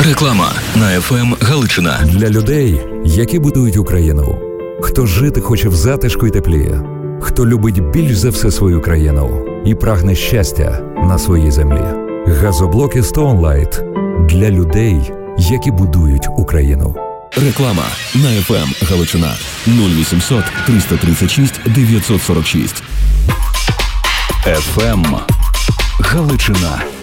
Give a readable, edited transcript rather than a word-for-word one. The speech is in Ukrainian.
Реклама на ФМ Галичина. Для людей, які будують Україну. Хто жити хоче в затишку й теплі. Хто любить більш за все свою країну і прагне щастя на своїй землі. Газоблоки Stone Light для людей, які будують Україну. Реклама на ФМ Галичина 0800 336 946. ФМ Галичина.